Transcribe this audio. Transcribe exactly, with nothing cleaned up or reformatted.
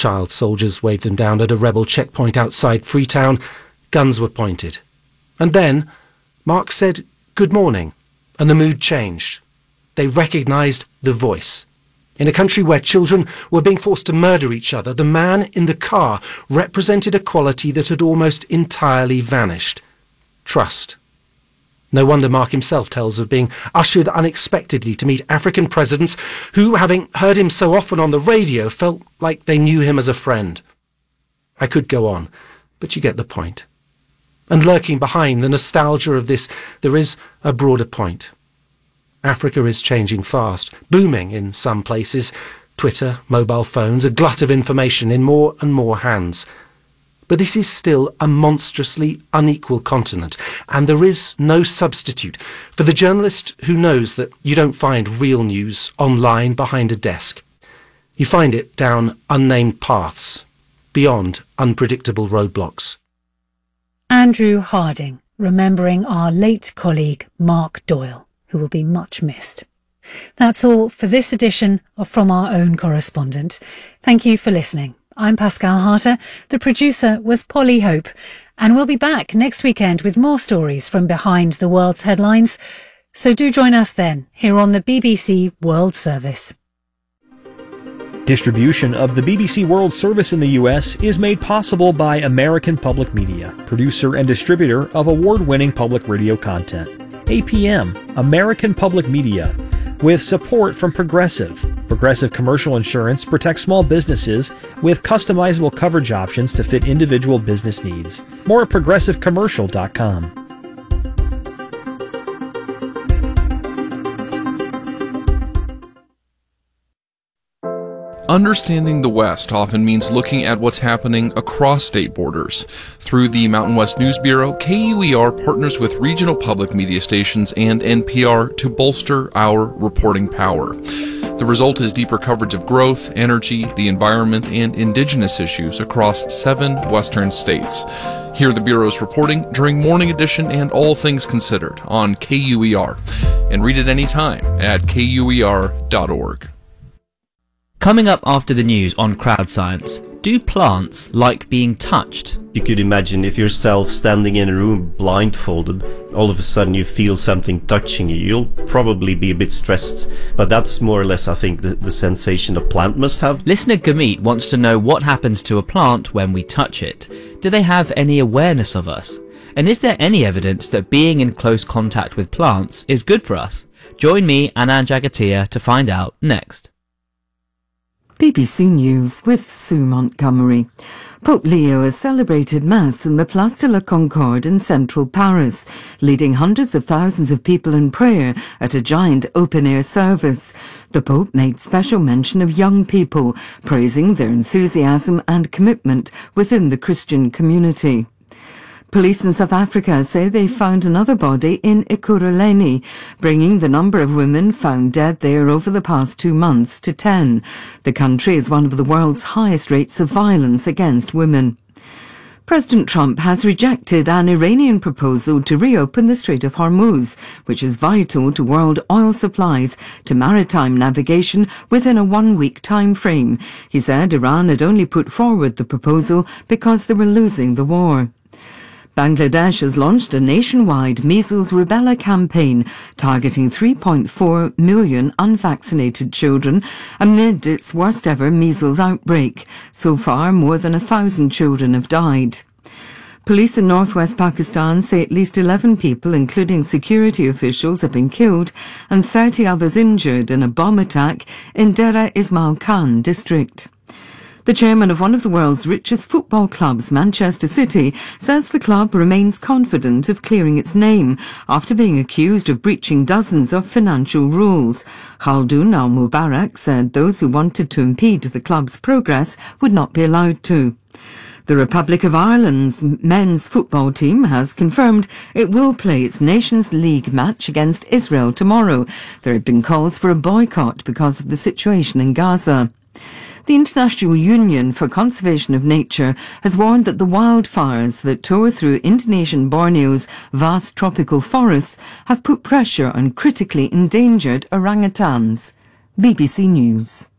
Child soldiers waved them down at a rebel checkpoint outside Freetown. Guns were pointed. And then Mark said, "Good morning," and the mood changed. They recognised the voice. In a country where children were being forced to murder each other, the man in the car represented a quality that had almost entirely vanished. Trust. No wonder Mark himself tells of being ushered unexpectedly to meet African presidents who, having heard him so often on the radio, felt like they knew him as a friend. I could go on, but you get the point. And lurking behind the nostalgia of this, there is a broader point. Africa is changing fast, booming in some places. Twitter, mobile phones, a glut of information in more and more hands. But this is still a monstrously unequal continent, and there is no substitute for the journalist who knows that you don't find real news online behind a desk. You find it down unnamed paths, beyond unpredictable roadblocks. Andrew Harding, remembering our late colleague Mark Doyle, who will be much missed. That's all for this edition of From Our Own Correspondent. Thank you for listening. I'm Pascal Harter. The producer was Polly Hope. And we'll be back next weekend with more stories from behind the world's headlines. So do join us then, here on the B B C World Service. Distribution of the B B C World Service in the U S is made possible by American Public Media, producer and distributor of award-winning public radio content. A P M, American Public Media, with support from Progressive. Progressive Commercial Insurance protects small businesses with customizable coverage options to fit individual business needs. More at progressive commercial dot com. Understanding the West often means looking at what's happening across state borders. Through the Mountain West News Bureau, K U E R partners with regional public media stations and N P R to bolster our reporting power. The result is deeper coverage of growth, energy, the environment, and indigenous issues across seven western states. Hear the Bureau's reporting during Morning Edition and All Things Considered on K U E R. And read it anytime at K U E R dot org. Coming up after the news on Crowd Science, do plants like being touched? You could imagine if yourself standing in a room blindfolded, all of a sudden you feel something touching you. You'll probably be a bit stressed, but that's more or less, I think, the, the sensation a plant must have. Listener Gurmeet wants to know what happens to a plant when we touch it. Do they have any awareness of us? And is there any evidence that being in close contact with plants is good for us? Join me, Anand Jagatia, to find out next. B B C News with Sue Montgomery. Pope Leo has celebrated Mass in the Place de la Concorde in central Paris, leading hundreds of thousands of people in prayer at a giant open-air service. The Pope made special mention of young people, praising their enthusiasm and commitment within the Christian community. Police in South Africa say they found another body in Ekurhuleni, bringing the number of women found dead there over the past two months to ten. The country is one of the world's highest rates of violence against women. President Trump has rejected an Iranian proposal to reopen the Strait of Hormuz, which is vital to world oil supplies, to maritime navigation within a one-week time frame. He said Iran had only put forward the proposal because they were losing the war. Bangladesh has launched a nationwide measles rubella campaign targeting three point four million unvaccinated children amid its worst ever measles outbreak. So far, more than a thousand children have died. Police in northwest Pakistan say at least eleven people, including security officials, have been killed and thirty others injured in a bomb attack in Dera Ismail Khan district. The chairman of one of the world's richest football clubs, Manchester City, says the club remains confident of clearing its name after being accused of breaching dozens of financial rules. Khaldoon Al-Mubarak said those who wanted to impede the club's progress would not be allowed to. The Republic of Ireland's men's football team has confirmed it will play its Nations League match against Israel tomorrow. There had been calls for a boycott because of the situation in Gaza. The International Union for Conservation of Nature has warned that the wildfires that tore through Indonesian Borneo's vast tropical forests have put pressure on critically endangered orangutans. B B C News.